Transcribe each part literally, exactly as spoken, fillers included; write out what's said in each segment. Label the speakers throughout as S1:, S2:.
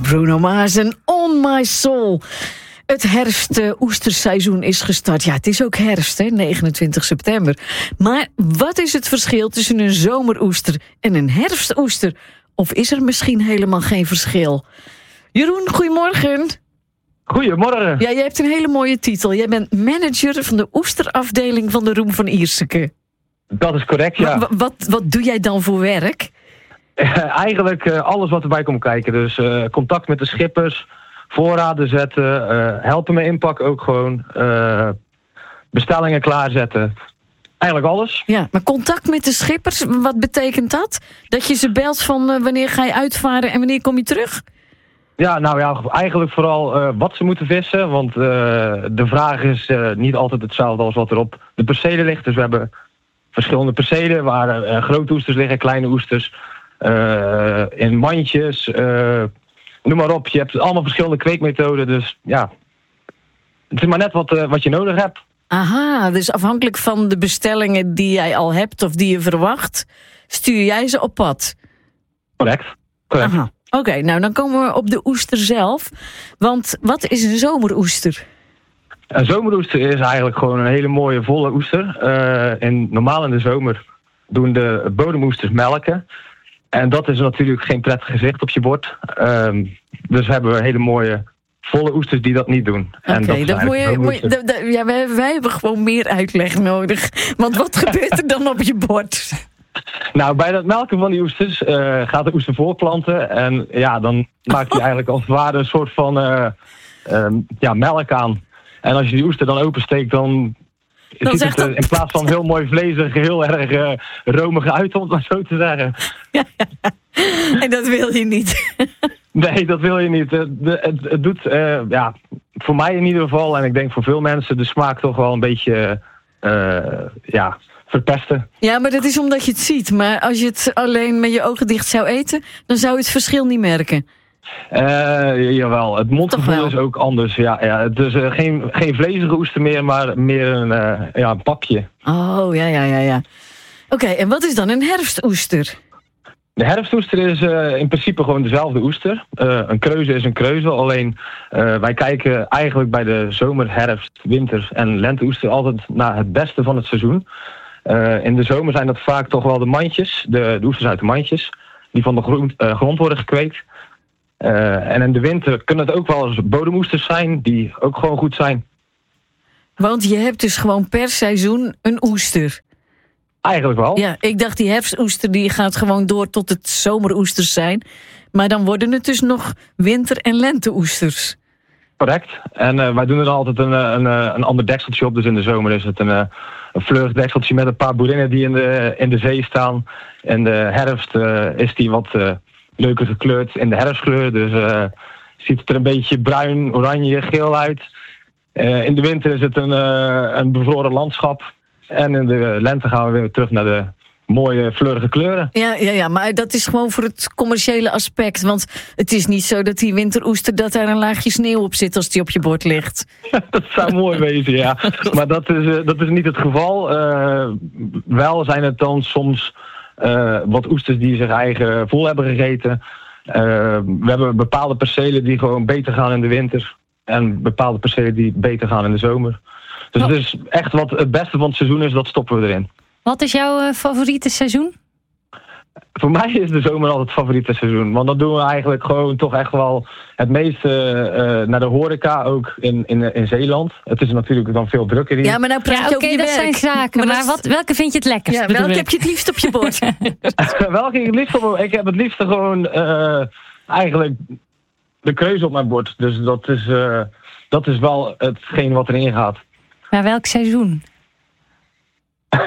S1: Bruno Mars en On My Soul. Het herfst-oesterseizoen is gestart. Ja, het is ook herfst, hè, negenentwintig september. Maar wat is het verschil tussen een zomeroester en een herfstoester? Of is er misschien helemaal geen verschil? Jeroen, goedemorgen.
S2: Goedemorgen.
S1: Ja, jij hebt een hele mooie titel. Jij bent manager van de oesterafdeling van de Roem van Ierseke.
S2: Dat is correct, ja.
S1: Wat, wat, wat doe jij dan voor werk?
S2: Eigenlijk uh, alles wat erbij komt kijken. Dus uh, contact met de schippers, voorraden zetten, uh, helpen met inpak ook gewoon, uh, bestellingen klaarzetten. Eigenlijk alles.
S1: Ja, maar contact met de schippers, wat betekent dat? Dat je ze belt van uh, wanneer ga je uitvaren en wanneer kom je terug?
S2: Ja, nou ja, eigenlijk vooral uh, wat ze moeten vissen. Want uh, de vraag is uh, niet altijd hetzelfde als wat er op de percelen ligt. Dus we hebben verschillende percelen waar uh, grote oesters liggen, kleine oesters. Uh, in mandjes, uh, noem maar op. Je hebt allemaal verschillende kweekmethoden. Dus ja, het is maar net wat, uh, wat je nodig hebt.
S1: Aha, dus afhankelijk van de bestellingen die jij al hebt of die je verwacht, stuur jij ze op pad?
S2: Correct, correct.
S1: Aha. Oké, okay, nou dan komen we op de oester zelf. Want wat is een zomeroester?
S2: Een zomeroester is eigenlijk gewoon een hele mooie volle oester. Uh, en normaal in de zomer doen de bodemoesters melken. En dat is natuurlijk geen prettig gezicht op je bord. Um, dus hebben we hele mooie volle oesters die dat niet doen.
S1: Oké, okay, dan moet je, moet je, da, da, ja, wij, wij hebben gewoon meer uitleg nodig. Want wat gebeurt er dan op je bord?
S2: Nou, bij dat melken van die oesters uh, gaat de oester voorplanten. En ja, dan maakt hij eigenlijk als het ware een soort van uh, um, ja, melk aan. En als je die oester dan opensteekt, dan, dan ziet het er in plaats van heel mooi vlezig heel erg uh, romig uit, om het maar zo te zeggen.
S1: Ja, ja. En dat wil je niet.
S2: Nee, dat wil je niet. Het, het, het doet, uh, ja, voor mij in ieder geval, en ik denk voor veel mensen, de smaak toch wel een beetje, uh, ja, verpesten.
S1: Ja, maar dat is omdat je het ziet. Maar als je het alleen met je ogen dicht zou eten, dan zou je het verschil niet merken.
S2: Uh, jawel, het mondgevoel is ook anders. Ja, ja, het is uh, geen, geen vlezige oester meer, maar meer een, uh, ja, een papje.
S1: Oh, ja, ja, ja, ja. Oké, okay, en wat is dan een herfstoester?
S2: De herfstoester is uh, in principe gewoon dezelfde oester. Uh, een kreuze is een kreuze, alleen uh, wij kijken eigenlijk bij de zomer, herfst, winter en lenteoester altijd naar het beste van het seizoen. Uh, in de zomer zijn dat vaak toch wel de mandjes, de, de oesters uit de mandjes, die van de grond, uh, grond worden gekweekt. Uh, en in de winter kunnen het ook wel eens bodemoesters zijn, die ook gewoon goed zijn.
S1: Want je hebt dus gewoon per seizoen een oester.
S2: Eigenlijk wel.
S1: Ja, ik dacht die herfstoester die gaat gewoon door tot het zomeroesters zijn. Maar dan worden het dus nog winter- en lenteoesters.
S2: Correct. En uh, wij doen er altijd een, een, een ander dekseltje op. Dus in de zomer is het een, een fleurig dekseltje met een paar boerinnen die in de, in de zee staan. In de herfst uh, is die wat uh, leuker gekleurd in de herfstkleur. Dus uh, ziet het er een beetje bruin, oranje, geel uit. Uh, in de winter is het een, uh, een bevroren landschap. En in de lente gaan we weer terug naar de mooie fleurige kleuren.
S1: Ja, ja, ja, maar dat is gewoon voor het commerciële aspect. Want het is niet zo dat die winteroester, dat daar een laagje sneeuw op zit als die op je bord ligt.
S2: Dat zou mooi wezen, ja. Maar dat is, uh, dat is niet het geval. Uh, wel zijn het dan soms uh, wat oesters die zich eigen vol hebben gegeten. Uh, we hebben bepaalde percelen die gewoon beter gaan in de winter. En bepaalde percelen die beter gaan in de zomer. Dus het is echt wat het beste van het seizoen is, dat stoppen we erin.
S3: Wat is jouw uh, favoriete seizoen?
S2: Voor mij is de zomer altijd het favoriete seizoen. Want dan doen we eigenlijk gewoon toch echt wel het meeste uh, naar de horeca, ook in, in, in Zeeland. Het is natuurlijk dan veel drukker hier.
S1: Ja, maar nou praat
S3: ja,
S1: je
S3: okay,
S1: over je
S3: dat
S1: werk.
S3: zijn zaken. Maar, maar wat, welke vind je het lekkerst?
S1: Ja, welke heb je het liefst op je bord?
S2: welke ik het liefst op Ik heb het liefst gewoon uh, eigenlijk de keuze op mijn bord. Dus dat is, uh, dat is wel hetgeen wat erin gaat.
S3: Maar welk seizoen?
S2: Uh,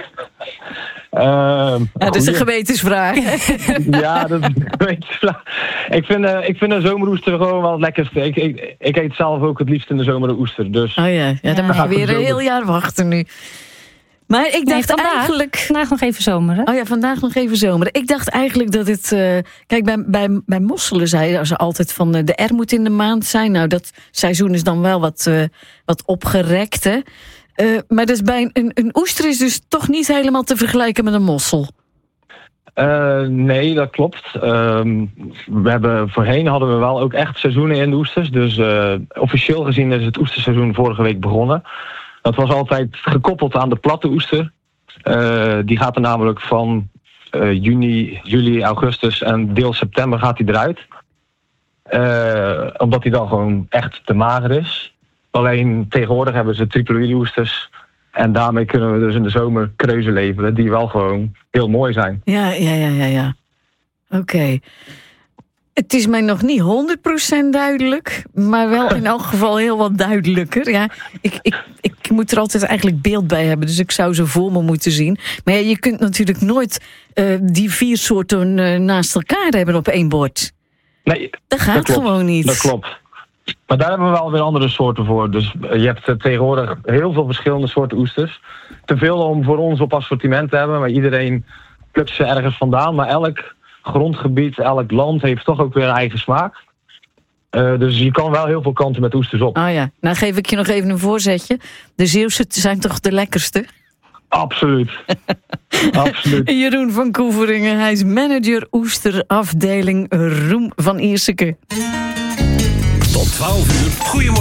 S1: ja, dat is een gewetensvraag.
S2: Ja, dat is een gewetensvraag. Ik vind, uh, ik vind een zomeroester gewoon wel het lekkerste. Ik, ik, ik eet zelf ook het liefst in de zomer een oester. Dus.
S1: Oh ja, ja dan ja. moet je weer een heel jaar wachten nu. Maar ik dacht
S3: nee, vandaag,
S1: eigenlijk...
S3: Vandaag nog even zomer, hè?
S1: Oh ja, vandaag nog even zomer. Ik dacht eigenlijk dat het... Uh, kijk, bij, bij, bij mosselen zeiden ze altijd van... Uh, de er moet in de maand zijn. Nou, dat seizoen is dan wel wat, uh, wat opgerekt, hè? Uh, maar dus bij een, een oester is dus toch niet helemaal te vergelijken met een mossel.
S2: Uh, nee, dat klopt. Uh, we hebben, voorheen hadden we wel ook echt seizoenen in de oesters. Dus uh, officieel gezien is het oesterseizoen vorige week begonnen. Dat was altijd gekoppeld aan de platte oester. Uh, die gaat er namelijk van uh, juni, juli, augustus en deel september gaat hij eruit. Uh, omdat hij dan gewoon echt te mager is. Alleen tegenwoordig hebben ze triploïde oesters. En daarmee kunnen we dus in de zomer kreuzen leveren die wel gewoon heel mooi zijn.
S1: Ja, ja, ja, ja, ja. Oké. Okay. Het is mij nog niet honderd procent duidelijk, maar wel in elk geval heel wat duidelijker. Ja, ik, ik, ik moet er altijd eigenlijk beeld bij hebben, dus ik zou ze voor me moeten zien. Maar ja, je kunt natuurlijk nooit uh, die vier soorten uh, naast elkaar hebben op één bord.
S2: Nee,
S1: dat gaat
S2: dat klopt.
S1: gewoon niet.
S2: Dat klopt. Maar daar hebben we wel weer andere soorten voor. Dus je hebt uh, tegenwoordig heel veel verschillende soorten oesters. Te veel om voor ons op assortiment te hebben, maar iedereen plukt ze ergens vandaan. Maar elk grondgebied, elk land heeft toch ook weer een eigen smaak. Uh, dus je kan wel heel veel kanten met oesters op.
S1: Oh ja, nou geef ik je nog even een voorzetje. De Zeeuwse zijn toch de lekkerste?
S2: Absoluut. Absoluut.
S1: Jeroen van Koeveringen, hij is manager oesterafdeling Roem van Ierseke.
S4: Tot twaalf uur. Goedemorgen.